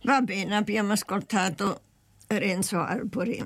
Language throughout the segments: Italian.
Va bene, abbiamo ascoltato Renzo Arbori.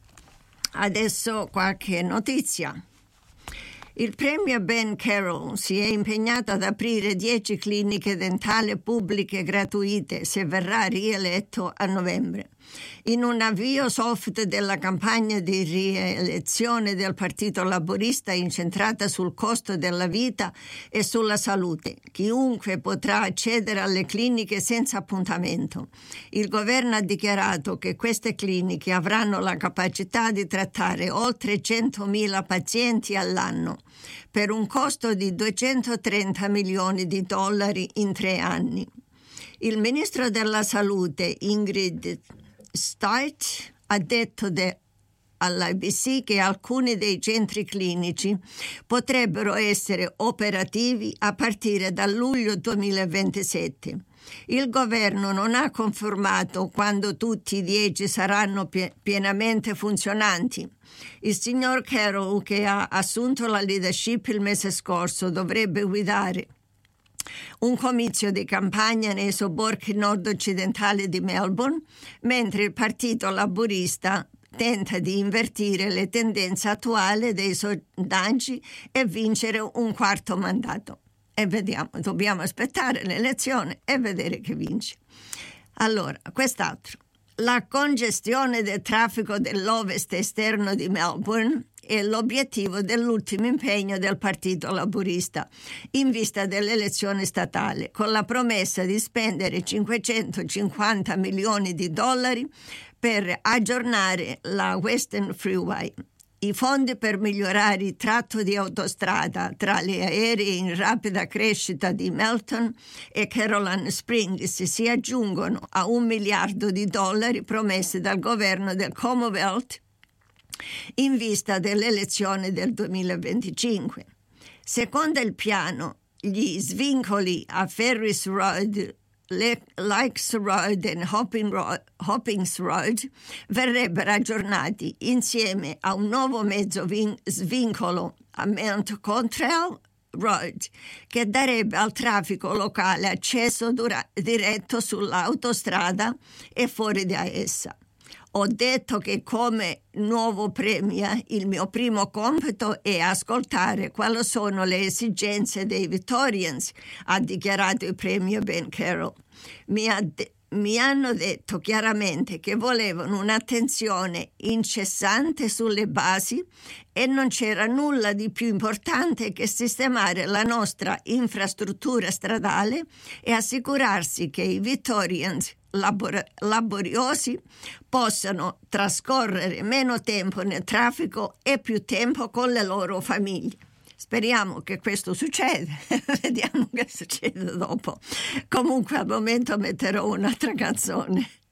Adesso qualche notizia. Il premio Ben Carroll si è impegnato ad aprire 10 cliniche dentali pubbliche gratuite se verrà rieletto a novembre. In un avvio soft della campagna di rielezione del Partito Laburista incentrata sul costo della vita e sulla salute, chiunque potrà accedere alle cliniche senza appuntamento. Il governo ha dichiarato che queste cliniche avranno la capacità di trattare oltre 100.000 pazienti all'anno per un costo di $230 milioni in 3 anni. Il ministro della Salute, Ingrid Stark, ha detto all'ABC che alcuni dei centri clinici potrebbero essere operativi a partire da luglio 2027. Il governo non ha confermato quando tutti i 10 saranno pienamente funzionanti. Il signor Carroll, che ha assunto la leadership il mese scorso, dovrebbe guidare un comizio di campagna nei sobborghi nord-occidentali di Melbourne, mentre il Partito Laburista tenta di invertire le tendenze attuali dei sondaggi e vincere un quarto mandato. E vediamo, dobbiamo aspettare l'elezione e vedere chi vince. Allora, quest'altro. La congestione del traffico dell'ovest esterno di Melbourne è l'obiettivo dell'ultimo impegno del Partito Laburista in vista dell'elezione statale, con la promessa di spendere $550 milioni per aggiornare la Western Freeway. I fondi per migliorare il tratto di autostrada tra le aree in rapida crescita di Melton e Caroline Springs si aggiungono a $1 miliardo promessi dal governo del Commonwealth in vista delle elezioni del 2025. Secondo il piano, gli svincoli a Ferris Road, Lakes Road e Hoppings Road verrebbero aggiornati insieme a un nuovo mezzo svincolo a Mount Cottrell Road che darebbe al traffico locale accesso diretto sull'autostrada e fuori da essa. Ho detto che come nuovo premio il mio primo compito è ascoltare quali sono le esigenze dei Victorians, ha dichiarato il premio Ben Carroll. Mi hanno detto chiaramente che volevano un'attenzione incessante sulle basi e non c'era nulla di più importante che sistemare la nostra infrastruttura stradale e assicurarsi che i Victorians laboriosi possano trascorrere meno tempo nel traffico e più tempo con le loro famiglie. Speriamo che questo succeda, vediamo che succede dopo. Comunque al momento metterò un'altra canzone.